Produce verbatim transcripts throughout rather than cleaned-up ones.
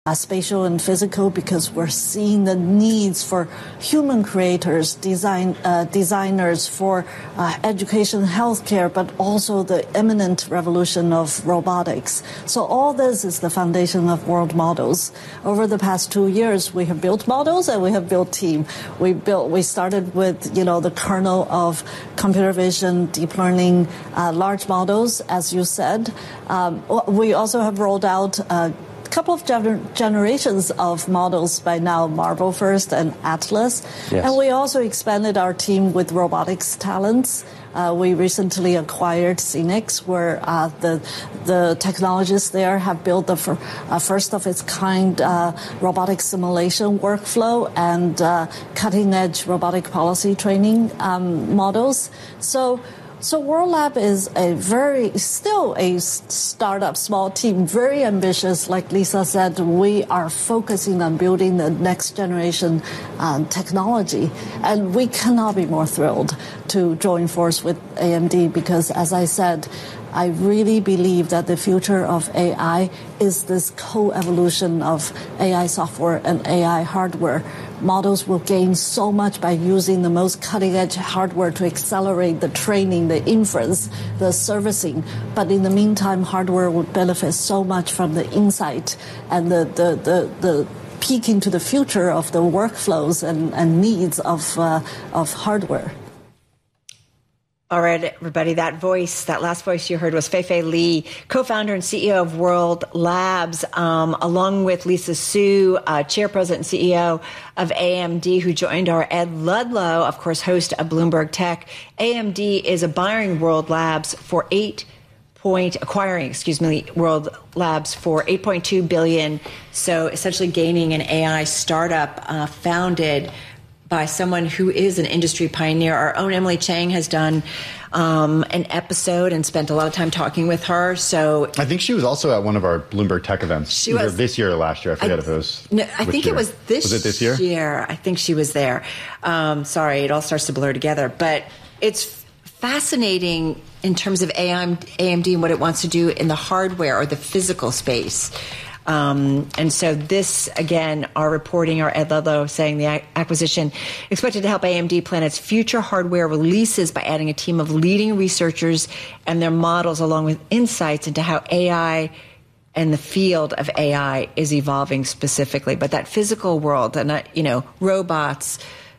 Uh, spatial and physical, because we're seeing the needs for human creators, design uh, designers for uh, education, healthcare, but also the imminent revolution of robotics. So all this is the foundation of world models. Over the past two years, we have built models and we have built team. We built. We started with you know the kernel of computer vision, deep learning, uh, large models, as you said. Um, we also have rolled out Uh, couple of gener- generations of models by now, Marble first and Atlas. Yes. And we also expanded our team with robotics talents. Uh, we recently acquired Phoenix, where uh, the the technologists there have built the fir- uh, first of its kind uh, robotic simulation workflow and uh, cutting edge robotic policy training um, models. So. So World Lab is a very, still a startup, small team, very ambitious. Like Lisa said, we are focusing on building the next generation um, technology. And we cannot be more thrilled to join force with A M D because, as I said, I really believe that the future of A I is this co-evolution of A I software and A I hardware. Models will gain so much by using the most cutting-edge hardware to accelerate the training, the inference, the servicing. But in the meantime, hardware would benefit so much from the insight and the the the, the peek into the future of the workflows and, and needs of uh, of hardware. All right, everybody, that voice, that last voice you heard was Fei-Fei Li, co-founder and C E O of World Labs, um, along with Lisa Su, uh, chairperson and C E O of A M D, who joined our Ed Ludlow, of course, host of Bloomberg Tech. A M D is acquiring World Labs for eight point, acquiring, excuse me, World Labs for eight point two billion dollars. So essentially gaining an A I startup uh, founded by someone who is an industry pioneer. Our own Emily Chang has done um, an episode and spent a lot of time talking with her. So I think she was also at one of our Bloomberg Tech events. She was this year or last year. I forget I, if it was. No, I think year. it was this. Was it this year? year. I think she was there. Um, sorry, it all starts to blur together. But it's fascinating in terms of A M D and what it wants to do in the hardware or the physical space. Um, and so this, again, our reporting, our Ed Ludlow saying the acquisition expected to help A M D plan its future hardware releases by adding a team of leading researchers and their models, along with insights into how A I and the field of A I is evolving specifically. But that physical world, and you know, robots,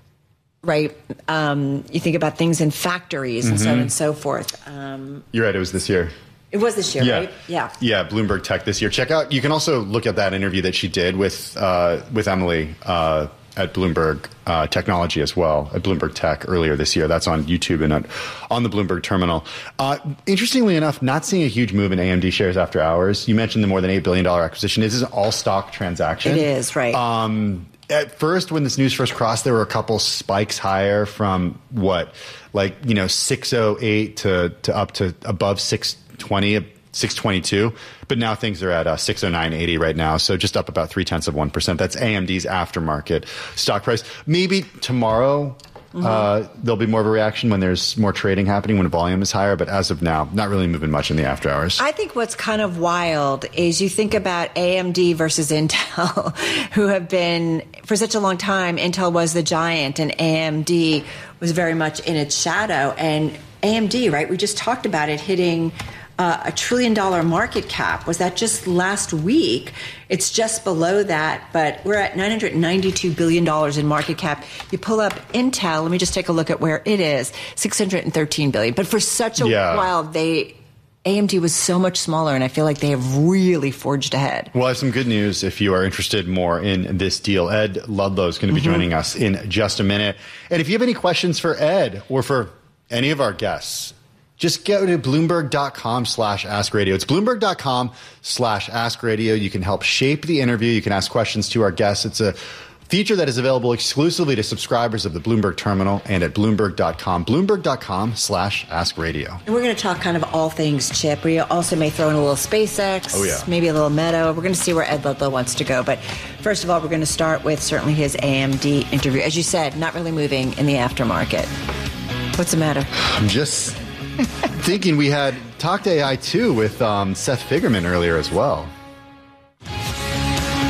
right? Um, you think about things in factories mm-hmm. and so on and so forth. Um, You're right. It was this year. It was this year, yeah. right? Yeah. Yeah, Bloomberg Tech this year. Check out, you can also look at that interview that she did with uh, with Emily uh, at Bloomberg uh, Technology as well, at Bloomberg Tech earlier this year. That's on YouTube and on, on the Bloomberg terminal. Uh, interestingly enough, not seeing a huge move in A M D shares after hours. You mentioned the more than eight billion dollars acquisition. This is an all-stock transaction. It is, right. Um, at first, when this news first crossed, there were a couple spikes higher from what, like, you know, six oh eight to, to up to above six twenty, six twenty-two, but now things are at uh, six oh nine eighty right now, so just up about three tenths of one percent. That's A M D's aftermarket stock price. Maybe tomorrow mm-hmm. uh, there'll be more of a reaction when there's more trading happening, when volume is higher, but as of now, not really moving much in the after hours. I think what's kind of wild is you think about A M D versus Intel, who have been, for such a long time, Intel was the giant and A M D was very much in its shadow. And A M D, right, we just talked about it hitting Uh, a trillion dollar market cap. Was that just last week? It's just below that, but we're at nine hundred ninety-two billion dollars in market cap. You pull up Intel, let me just take a look at where it is, six hundred thirteen billion dollars. But for such a yeah. while, they A M D was so much smaller, and I feel like they have really forged ahead. Well, I have some good news if you are interested more in this deal. Ed Ludlow is going to be mm-hmm. joining us in just a minute. And if you have any questions for Ed or for any of our guests, just go to Bloomberg.com slash Ask Radio. It's Bloomberg.com slash Ask Radio. You can help shape the interview. You can ask questions to our guests. It's a feature that is available exclusively to subscribers of the Bloomberg terminal and at Bloomberg dot com. Bloomberg.com slash Ask Radio. And we're going to talk kind of all things chip. We also may throw in a little SpaceX, oh, yeah. maybe a little Meta. We're going to see where Ed Ludlow wants to go. But first of all, we're going to start with certainly his A M D interview. As you said, not really moving in the aftermarket. What's the matter? I'm just thinking we had talked A I too with um, Seth Figerman earlier as well.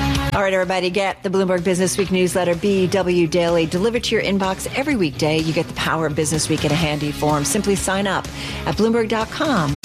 All right, everybody, get the Bloomberg Business Week newsletter, B W Daily, delivered to your inbox every weekday. You get the power of Business Week in a handy form. Simply sign up at Bloomberg dot com